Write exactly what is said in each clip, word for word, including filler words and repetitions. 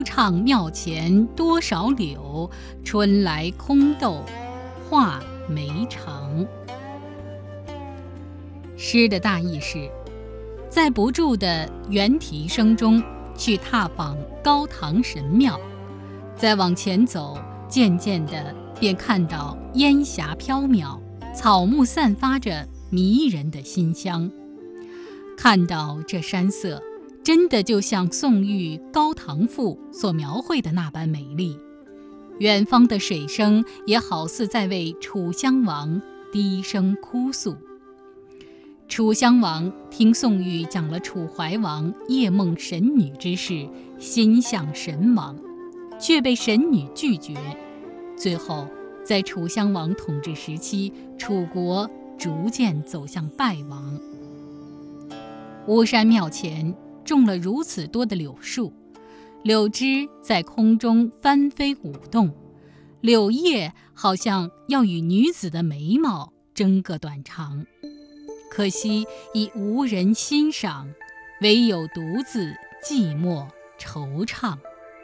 唱庙前多少柳，春来空斗画眉长。诗的大意是，在不住的猿啼声中去踏访高堂神庙，再往前走，渐渐地便看到烟霞飘渺，草木散发着迷人的馨香。看到这山色，真的就像宋玉《高唐赋》所描绘的那般美丽。远方的水声也好似在为楚襄王低声哭诉。楚襄王听宋玉讲了楚怀王夜梦神女之事，心向神往，却被神女拒绝。最后在楚襄王统治时期，楚国逐渐走向败亡。巫山庙前种了如此多的柳树，柳枝在空中翻飞舞动，柳叶好像要与女子的眉毛争个短长，可惜已无人欣赏，唯有独自寂寞惆怅。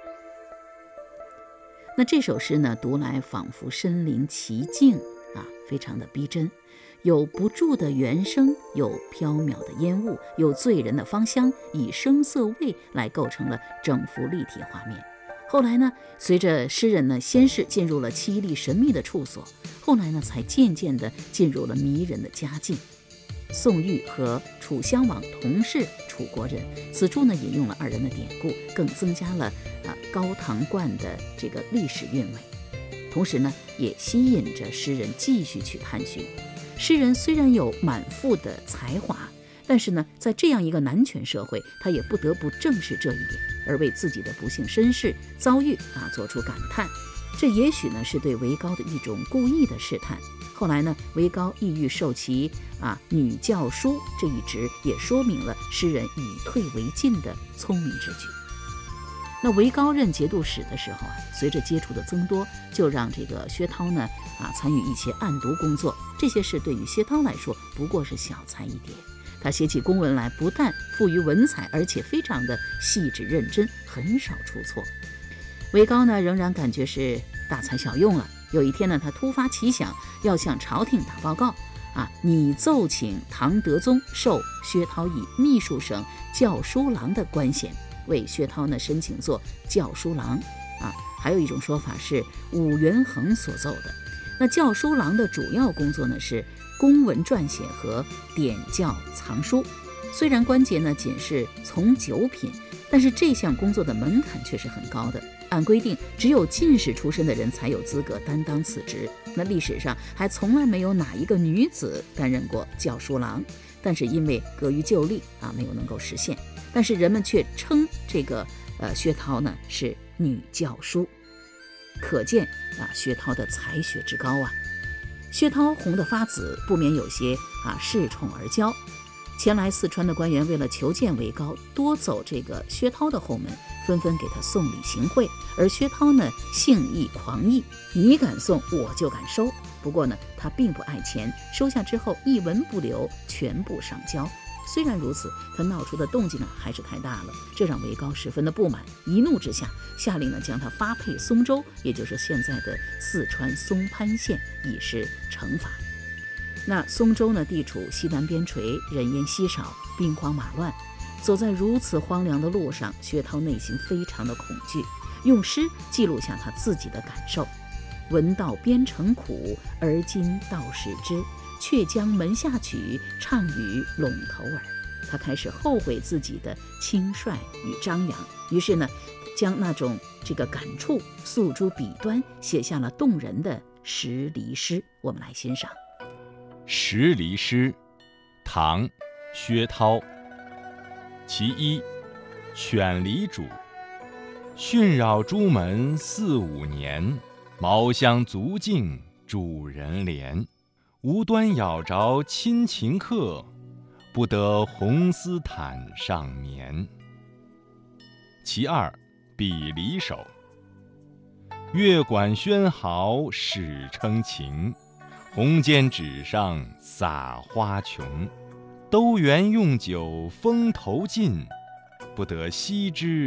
那这首诗呢，读来仿佛身临其境啊，非常的逼真，有不住的原声，有飘渺的烟雾，有醉人的芳香，以声色味来构成了整幅立体画面。后来呢，随着诗人呢，先是进入了凄厉神秘的处所，后来呢，才渐渐地进入了迷人的佳境。宋玉和楚襄王同是楚国人，此处呢引用了二人的典故，更增加了啊高唐观的这个历史韵味，同时呢，也吸引着诗人继续去探寻。诗人虽然有满腹的才华，但是呢，在这样一个男权社会，他也不得不正视这一点，而为自己的不幸身世遭遇啊做出感叹。这也许呢是对韦高的一种故意的试探。后来呢，韦高意欲受其啊女教书这一职，也说明了诗人以退为进的聪明之举。那韦高任节度使的时候啊，随着接触的增多，就让这个薛涛呢啊参与一些案牍工作。这些事对于薛涛来说不过是小菜一碟。他写起公文来不但富于文采，而且非常的细致认真，很少出错。韦高呢仍然感觉是大材小用啊。有一天呢，他突发奇想，要向朝廷打报告啊，拟奏请唐德宗授薛涛以秘书省校书郎的官衔，为薛涛呢申请做校书郎啊。还有一种说法是武元衡所奏的。那校书郎的主要工作呢是公文撰写和点校藏书，虽然官阶呢仅是从九品，但是这项工作的门槛却是很高的。按规定，只有进士出身的人才有资格担当此职。那历史上还从来没有哪一个女子担任过校书郎，但是因为隔于旧例啊，没有能够实现。但是人们却称这个呃薛涛呢是女教书，可见啊薛涛的才学之高啊。薛涛红得发紫，不免有些啊恃宠而骄。前来四川的官员为了求见韦高，多走这个薛涛的后门，纷纷给他送礼行贿。而薛涛呢，性意狂逸，你敢送，我就敢收。不过呢，他并不爱钱，收下之后一文不留，全部上交。虽然如此，他闹出的动静啊还是太大了，这让韦高十分的不满。一怒之下，下令呢将他发配松州，也就是现在的四川松潘县，以示惩罚。那松州呢，地处西南边陲，人烟稀少，兵荒马乱。走在如此荒凉的路上，薛涛内心非常的恐惧，用诗记录下他自己的感受：闻道边城苦，而今道是知，却将门下曲，唱与陇头耳。他开始后悔自己的轻率与张扬，于是呢，将那种这个感触诉诸笔端，写下了动人的十离诗。我们来欣赏。 十离诗，唐，薛涛。其一，犬离主。训扰朱门四五年，茅香足径主人怜。无端咬着亲情客，不得红丝毯上眠。其二，比离首。乐管喧号始称情，红笺纸上撒花琼。都缘用酒风头尽，不得惜之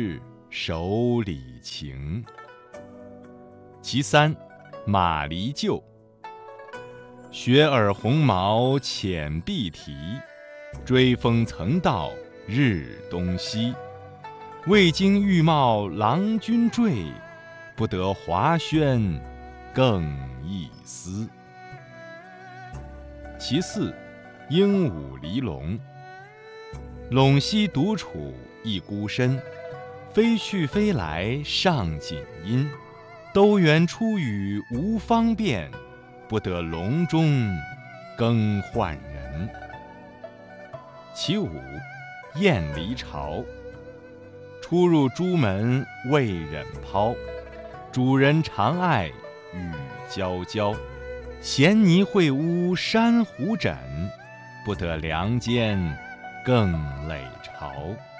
守礼情。其三，马离就。雪耳红毛浅碧蹄，追风曾到日东西。未经玉帽郎君坠，不得华轩更一丝。其四，鹦鹉离笼。陇西独处一孤身，飞去飞来上锦衣。兜园出语无方便，不得笼中更换人。其五，燕离巢。出入朱门未忍抛，主人常爱与娇娇。衔泥会屋珊瑚枕，不得梁间更垒巢。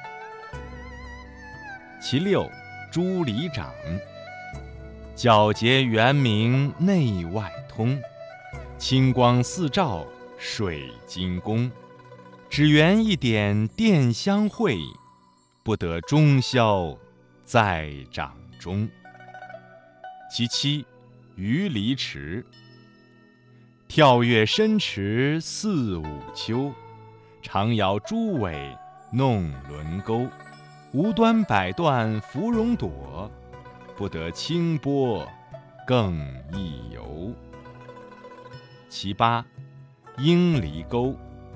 其六，朱里长。皎洁圆明内外通，清光四照水晶宫。只缘一点殿香会，不得终宵在掌中。其七，鱼离池。跳跃深池四五秋，常摇朱尾弄轮钩。无端百段芙蓉朵，不得清波更一游。其八，鹰离钩。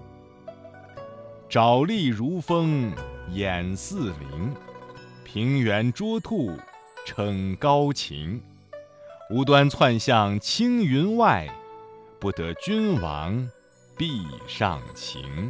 爪立如风眼似灵，平原捉兔逞高禽。无端窜向青云外，不得君王壁上情。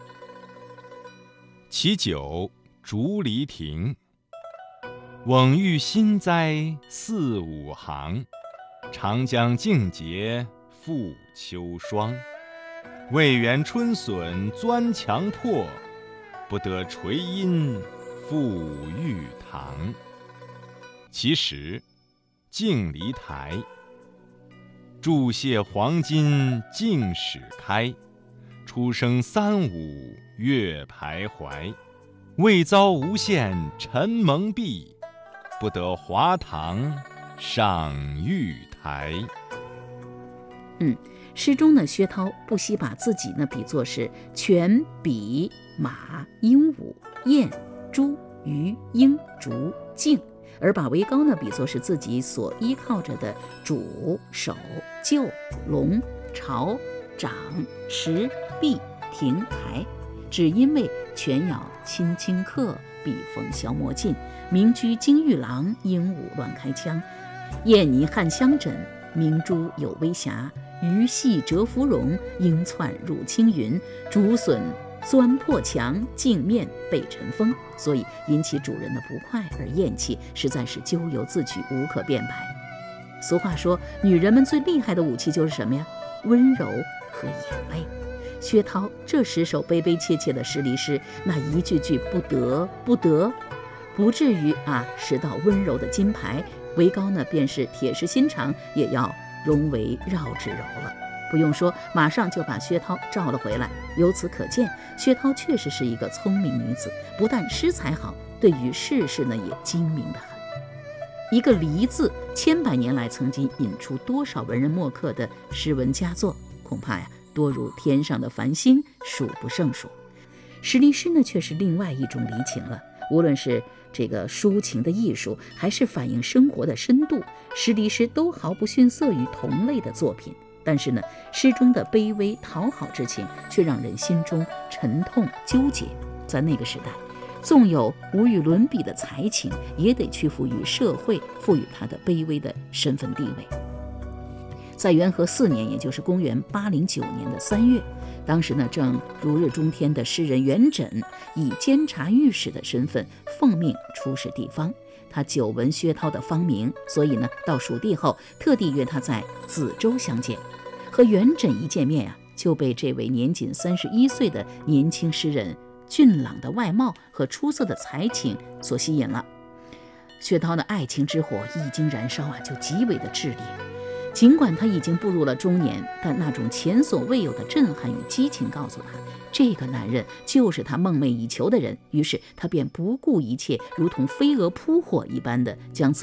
其九，竹篱亭。蓊郁新栽四五行，长江静节复秋霜。未园春笋钻墙破，不得垂阴复玉堂。其十，镜离台。注谢黄金镜始开，初升三五月徘徊。未遭无限尘蒙蔽，不得华堂上玉台。 嗯，诗中呢，薛涛不惜把自己呢比作是犬、比、马、鹦鹉、燕、猪、鱼、鹰、竹、镜，而把韦高呢比作是自己所依靠着的主、守、就、龙、巢、长、石、壁、亭、台。只因为犬咬亲亲客，笔锋消磨尽；明居金玉廊，鹦鹉乱开枪；燕泥汉香枕，明珠有微瑕；鱼戏蛰芙蓉，鹰窜入青云；竹笋钻破墙，镜面被尘封。所以引起主人的不快而厌弃，实在是咎由自取，无可辩白。俗话说，女人们最厉害的武器就是什么呀？温柔和眼泪。薛涛这十首悲悲切切的诗离诗，那一句句不得不得，不至于啊使到温柔的金牌。韦高呢便是铁石心肠，也要融为绕指柔了。不用说，马上就把薛涛召了回来。由此可见，薛涛确实是一个聪明女子，不但诗才好，对于世事呢也精明得很。一个离字，千百年来曾经引出多少文人墨客的诗文佳作，恐怕呀多如天上的繁星，数不胜数。诗离诗呢，却是另外一种离情了。无论是这个抒情的艺术，还是反映生活的深度，诗离诗都毫不逊色于同类的作品。但是呢，诗中的卑微讨好之情，却让人心中沉痛纠结。在那个时代，纵有无与伦比的才情，也得屈服于社会赋予他的卑微的身份地位。在元和四年，也就是公元八零九年的三月，当时呢正如日中天的诗人元稹，以监察御史的身份奉命出使地方。他久闻薛涛的芳名，所以呢到蜀地后，特地约他在梓州相见。和元稹一见面啊，就被这位年仅三十一岁的年轻诗人俊朗的外貌和出色的才情所吸引了。薛涛的爱情之火一经燃烧啊，就极为的炽烈。 尽管他已经步入了中年，但那种前所未有的震撼与激情告诉他，这个男人就是他梦寐以求的人。于是他便不顾一切，如同飞蛾扑火一般的将自